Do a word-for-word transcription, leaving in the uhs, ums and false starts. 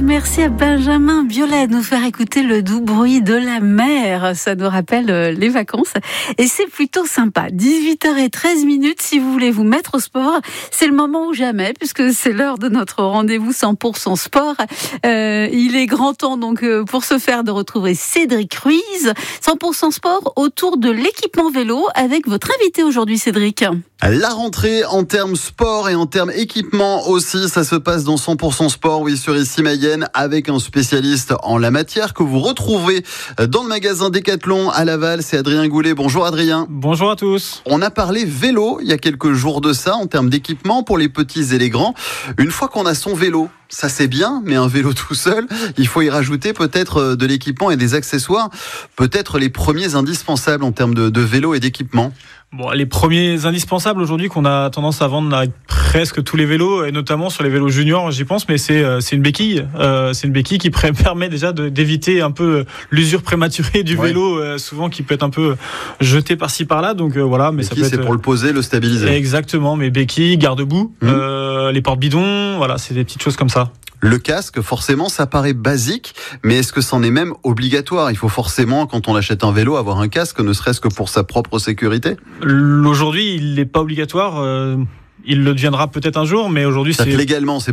merci à Benjamin Biolay de nous faire écouter le doux bruit de la mer. Ça nous rappelle les vacances et c'est plutôt sympa. dix-huit heures treize minutes, si vous voulez vous mettre au sport, c'est le moment ou jamais puisque c'est l'heure de notre rendez-vous cent pour cent sport. Euh, il est grand temps donc pour ce faire de retrouver Cédric Ruiz. cent pour cent sport autour de l'équipement vélo avec votre invité aujourd'hui, Cédric. La rentrée en termes sport et en termes équipement aussi, ça se passe dans cent pour cent sport, oui, sur ici Mayenne, avec un spécialiste en la matière que vous retrouvez dans le magasin Décathlon à Laval. C'est Adrien Goulet. Bonjour Adrien. Bonjour à tous. On a parlé vélo il y a quelques jours de ça en termes d'équipement pour les petits et les grands. Une fois qu'on a son vélo, ça c'est bien, mais un vélo tout seul, il faut y rajouter peut-être de l'équipement et des accessoires, peut-être les premiers indispensables en termes de, de vélo et d'équipement. Bon, les premiers indispensables aujourd'hui qu'on a tendance à vendre avec presque tous les vélos, et notamment sur les vélos juniors, j'y pense, mais c'est c'est une béquille. Euh, c'est une béquille qui permet déjà de, d'éviter un peu l'usure prématurée du ouais. vélo, euh, souvent qui peut être un peu jeté par-ci par-là. Donc euh, voilà, mais béquille, ça peut c'est être pour le poser, le stabiliser. Exactement, mais béquille, garde-boue, mmh. euh, les porte-bidons, voilà, c'est des petites choses comme ça. Le casque, forcément, ça paraît basique, mais est-ce que c'en est même obligatoire ? Il faut forcément, quand on achète un vélo, avoir un casque, ne serait-ce que pour sa propre sécurité ? Aujourd'hui, il n'est pas obligatoire. Euh, il le deviendra peut-être un jour, mais aujourd'hui, ça c'est... légalement, c'est